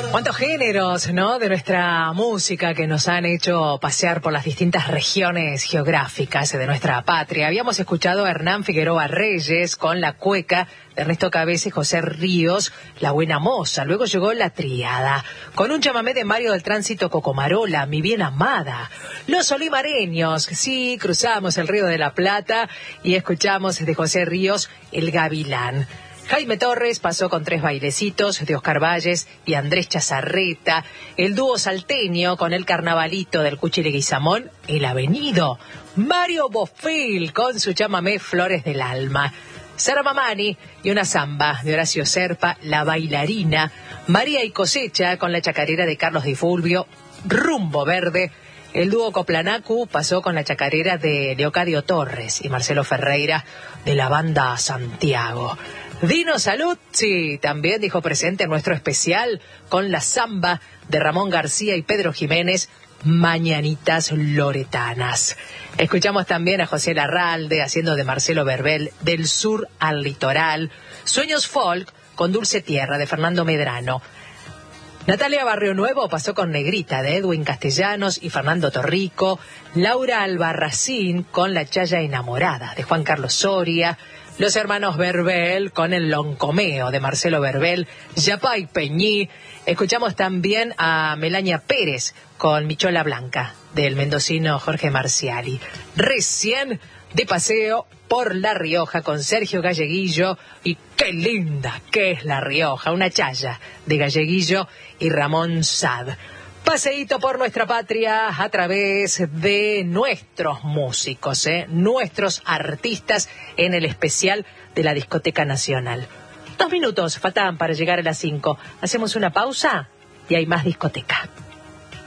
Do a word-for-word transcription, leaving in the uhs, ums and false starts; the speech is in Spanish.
Cuántos géneros, ¿no?, de nuestra música que nos han hecho pasear por las distintas regiones geográficas de nuestra patria. Habíamos escuchado a Hernán Figueroa Reyes con La Cueca, de Ernesto Cabeza y José Ríos, La Buena Moza. Luego llegó La Tríada, con un chamamé de Mario del Tránsito Cocomarola, Mi Bien Amada. Los Olimareños, sí, cruzamos el Río de la Plata y escuchamos de José Ríos El Gavilán. Jaime Torres pasó con Tres Bailecitos de Oscar Valles y Andrés Chazarreta, el dúo salteño con El Carnavalito del Cuchi Leguizamón, El Avenido, Mario Bofill con su chamamé Flores del Alma, Sara Mamani y una samba de Horacio Serpa, La Bailarina, María y Cosecha con la chacarera de Carlos Di Fulvio, Rumbo Verde. El dúo Coplanacu pasó con la chacarera de Leocadio Torres y Marcelo Ferreira de la banda Santiago. Dino Saluzzi también dijo presente en nuestro especial con la samba de Ramón García y Pedro Jiménez, Mañanitas Loretanas. Escuchamos también a José Larralde haciendo de Marcelo Verbel, Del Sur al Litoral, Sueños Folk con Dulce Tierra de Fernando Medrano. Natalia Barrio Nuevo pasó con Negrita de Edwin Castellanos y Fernando Torrico, Laura Albarracín con La Chaya Enamorada de Juan Carlos Soria, los hermanos Verbel con El Loncomeo de Marcelo Verbel, Yapay Peñí. Escuchamos también a Melania Pérez con Michola Blanca del mendocino Jorge Marciali. Recién de paseo por La Rioja con Sergio Galleguillo y qué linda que es La Rioja, una chaya de Galleguillo y Ramón Sad. Paseíto por nuestra patria a través de nuestros músicos, ¿eh? nuestros artistas en el especial de la Discoteca Nacional. Dos minutos faltaban para llegar a las cinco. Hacemos una pausa y hay más discoteca.